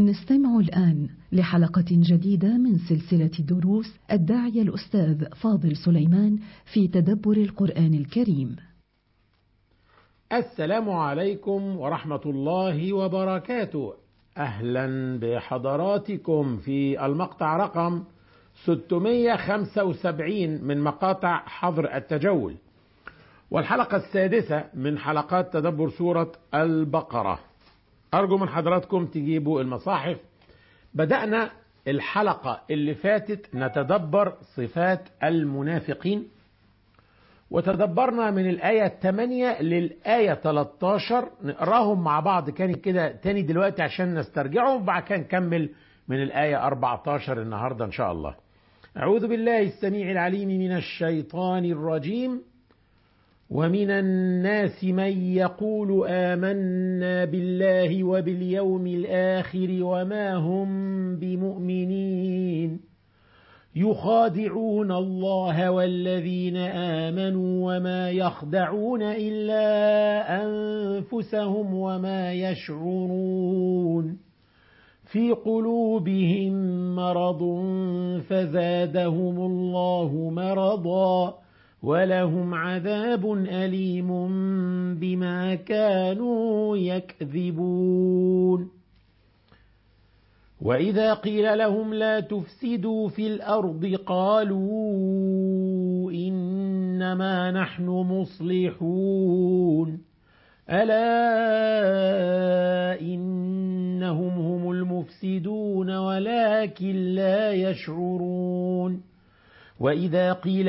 نستمع الآن لحلقة جديدة من سلسلة دروس الداعية الأستاذ فاضل سليمان في تدبر القرآن الكريم. السلام عليكم ورحمة الله وبركاته. أهلا بحضراتكم في المقطع رقم 675 من مقاطع حظر التجول، والحلقة السادسة من حلقات تدبر سورة البقرة. أرجو من حضراتكم تجيبوا المصاحف. بدأنا الحلقة اللي فاتت نتدبر صفات المنافقين، وتدبرنا من الآية 8 للآية 13. نقراهم مع بعض كان كده تاني دلوقتي عشان نسترجعهم، وبعد كده نكمل من الآية 14 النهاردة إن شاء الله. أعوذ بالله السميع العليم من الشيطان الرجيم. ومن الناس من يقول آمنا بالله وباليوم الآخر وما هم بمؤمنين يخادعون الله والذين آمنوا وما يخدعون إلا أنفسهم وما يشعرون في قلوبهم مرض فزادهم الله مرضا ولهم عذاب أليم بما كانوا يكذبون. وإذا قيل لهم لا تفسدوا في الأرض قالوا إنما نحن مصلحون ألا إنهم هم المفسدون ولكن لا يشعرون. وإذا قيل